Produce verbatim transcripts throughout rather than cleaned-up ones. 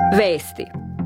Vesti.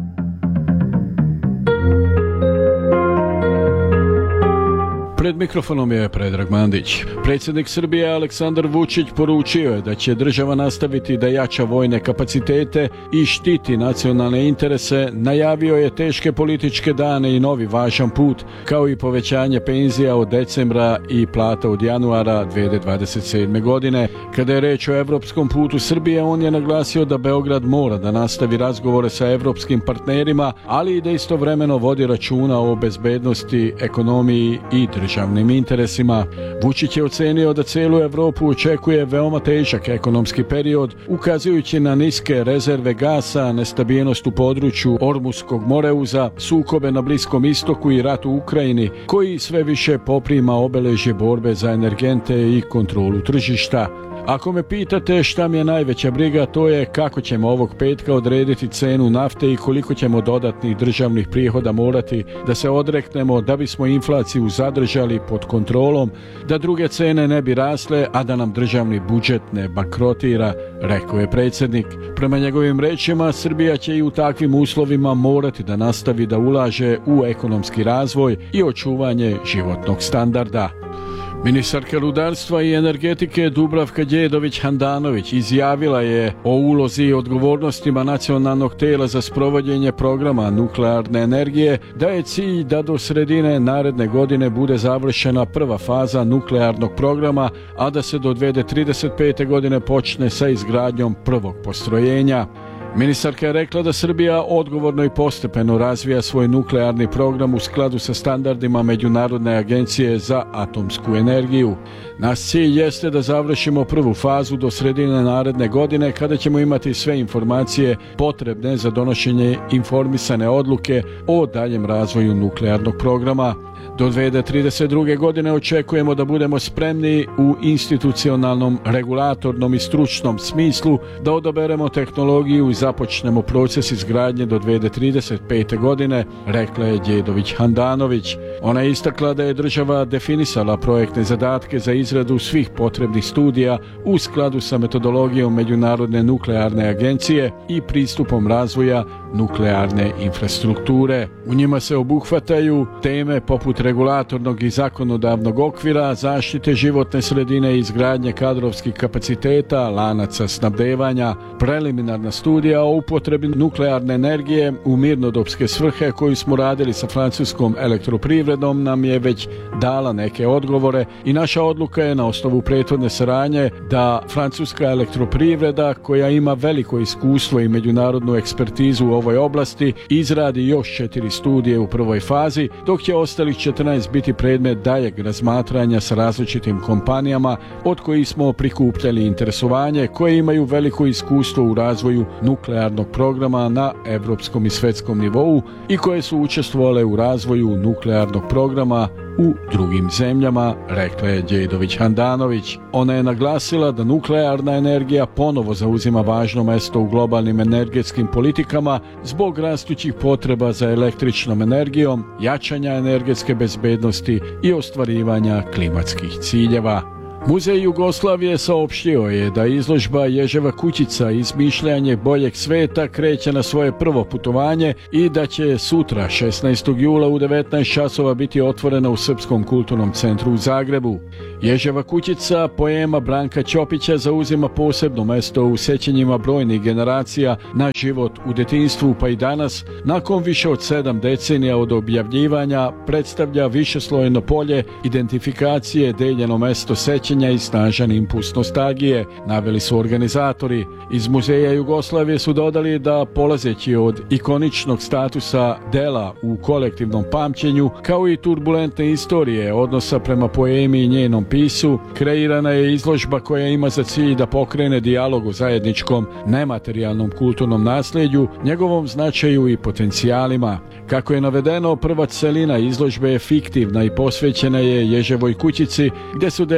Pred mikrofonom je Predrag Mandić. Predsjednik Srbije Aleksandar Vučić poručio je da će država nastaviti da jača vojne kapacitete i štiti nacionalne interese, najavio je teške političke dane i novi važan put, kao i povećanje penzija od decembra i plata od januara dvije hiljade dvadeset sedme. godine. Kada je reč o evropskom putu Srbije, on je naglasio da Beograd mora da nastavi razgovore sa evropskim partnerima, ali i da istovremeno vodi računa o bezbednosti, ekonomiji i državnim interesima. Vučić je ocenio da celu Evropu očekuje veoma težak ekonomski period, ukazujući na niske rezerve gasa, nestabilnost u području Ormuskog moreuza, sukobe na Bliskom istoku i rat u Ukrajini, koji sve više poprima obeležje borbe za energente i kontrolu tržišta. Ako me pitate šta mi je najveća briga, to je kako ćemo ovog petka odrediti cenu nafte i koliko ćemo dodatnih državnih prihoda morati da se odreknemo da bismo inflaciju zadržali pod kontrolom, da druge cene ne bi rasle, a da nam državni budžet ne bankrotira, rekao je predsjednik. Prema njegovim rečima, Srbija će i u takvim uslovima morati da nastavi da ulaže u ekonomski razvoj i očuvanje životnog standarda. Ministarka rudarstva i energetike Dubravka Đedović-Handanović izjavila je o ulozi i odgovornostima nacionalnog tela za sprovođenje programa nuklearne energije, da je cilj da do sredine naredne godine bude završena prva faza nuklearnog programa, a da se do dvije hiljade trideset pete. godine počne sa izgradnjom prvog postrojenja. Ministarka je rekla da Srbija odgovorno i postepeno razvija svoj nuklearni program u skladu sa standardima Međunarodne agencije za atomsku energiju. Naš cilj jeste da završimo prvu fazu do sredine naredne godine, kada ćemo imati sve informacije potrebne za donošenje informisane odluke o daljem razvoju nuklearnog programa. Do dvije hiljade trideset druge. godine očekujemo da budemo spremni u institucionalnom, regulatornom i stručnom smislu da odaberemo tehnologiju i započnemo proces izgradnje do dvije hiljade trideset pete. godine, rekla je Đedović-Handanović. Ona je istakla da je država definisala projektne zadatke za izradu svih potrebnih studija u skladu sa metodologijom Međunarodne nuklearne agencije i pristupom razvoja nuklearne infrastrukture. U njima se obuhvataju teme poput regulatornog i zakonodavnog okvira, zaštite životne sredine i izgradnje kadrovskih kapaciteta, lanaca snabdevanja. Preliminarna studija o upotrebi nuklearne energije u mirnodopske svrhe koju smo radili sa francuskom elektroprivredom nam je već dala neke odgovore i naša odluka je na osnovu prethodne saradnje da francuska elektroprivreda, koja ima veliko iskustvo i međunarodnu ekspertizu u ovoj oblasti, izradi još četiri studije u prvoj fazi, dok će ostalih četrnaest biti predmet daljeg razmatranja sa različitim kompanijama od kojih smo prikupljali interesovanje, koje imaju veliko iskustvo u razvoju nuklearnog programa na evropskom i svetskom nivou i koje su učestvovale u razvoju nuklearnog programa u drugim zemljama, rekla je Đedović-Handanović. Ona je naglasila da nuklearna energija ponovo zauzima važno mesto u globalnim energetskim politikama zbog rastućih potreba za električnom energijom, jačanja energetske bezbednosti i ostvarivanja klimatskih ciljeva. Muzej Jugoslavije saopštio je da izložba Ježeva kućica Izmišljanje boljeg sveta kreće na svoje prvo putovanje i da će sutra šesnaestog jula u devetnaest časova biti otvorena u Srpskom kulturnom centru u Zagrebu. Ježeva kućica, poema Branka Ćopića, zauzima posebno mesto u sećanjima brojnih generacija na život u detinjstvu, pa i danas, nakon više od sedam decenija od objavljivanja, predstavlja višeslojno polje identifikacije, deljeno mesto sećanja i snažan impuls nostalgije, naveli su organizatori. Iz Muzeja Jugoslavije su dodali da, polazeći od ikoničnog statusa dela u kolektivnom pamćenju, kao i turbulentne istorije odnosa prema poemi i njenom pisu, kreirana je izložba koja ima za cilj da pokrene dijalog o zajedničkom nematerijalnom kulturnom nasljeđu, njegovom značaju i potencijalima. Kako je navedeno, prva celina izložbe je fiktivna i posvećena je Ježevoj kućici, gdje su deca od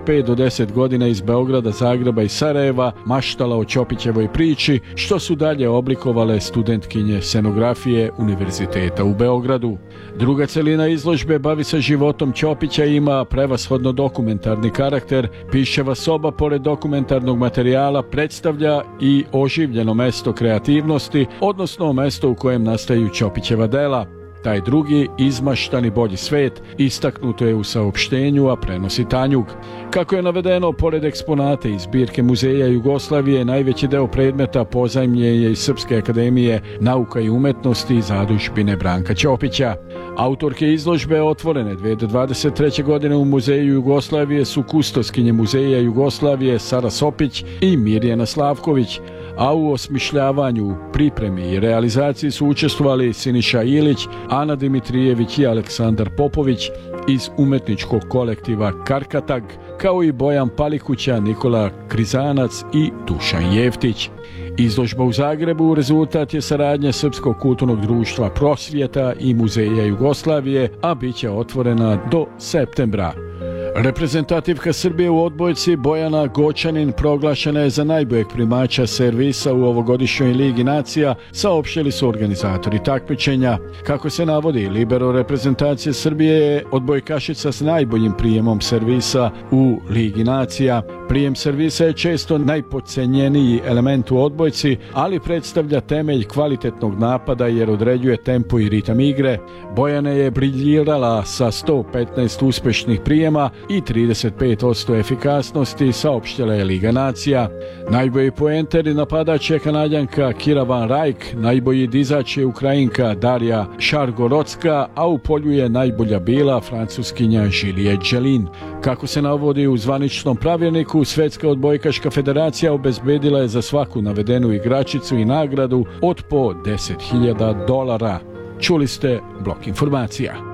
pet do deset godina iz Beograda, Zagreba i Sarajeva maštala o Ćopićevoj priči, što su dalje oblikovale studentkinje scenografije Univerziteta u Beogradu. Druga celina izložbe bavi se životom Ćopića i ima prevashodno dokumentarni karakter. Piševa soba, pored dokumentarnog materijala, predstavlja i oživljeno mesto kreativnosti, odnosno mesto u kojem nastaju Ćopićeva dela. Taj drugi, izmaštani bolji svet, istaknuto je u saopštenju, a prenosi Tanjug. Kako je navedeno, pored eksponate iz zbirke Muzeja Jugoslavije, najveći deo predmeta pozajmljen je iz Srpske akademije nauka i umetnosti i zadužbine Branka Ćopića. Autorke izložbe, otvorene dve hiljade dvadeset treće. godine u Muzeju Jugoslavije, su kustoskinje Muzeja Jugoslavije Sara Sopić i Mirjana Slavković, a u osmišljavanju, pripremi i realizaciji su učestvovali Siniša Ilić, Ana Dimitrijević i Aleksandar Popović iz umetničkog kolektiva Karkatag, kao i Bojan Palikuća, Nikola Krizanac i Dušan Jeftić. Izložba u Zagrebu rezultat je saradnje Srpskog kulturnog društva Prosvjeta i Muzeja Jugoslavije, a bit će otvorena do septembra. Reprezentativka Srbije u odbojci Bojana Gočanin proglašena je za najboljeg primača servisa u ovogodišnjoj Ligi nacija, saopštili su organizatori takmičenja. Kako se navodi, libero reprezentacije Srbije je odbojkašica s najboljim prijemom servisa u Ligi nacija. Prijem servisa je često najpodcenjeniji element u odbojci, ali predstavlja temelj kvalitetnog napada jer određuje tempo i ritam igre. Bojana je briljirala sa sto petnaest uspešnih prijema i trideset pet posto efikasnosti, saopštila je Liga nacija. Najbolji poenter i napadač je Kanadjanka Kira Van Rijk, najbolji dizač je Ukrajinka Darija Šargorodska, a u polju je najbolja bila Francuskinja Juliette Jelin. Kako se navodi u zvaničnom pravilniku, Svetska odbojkaška federacija obezbedila je za svaku navedenu igračicu i nagradu od po deset hiljada dolara. Čuli ste Blok informacija.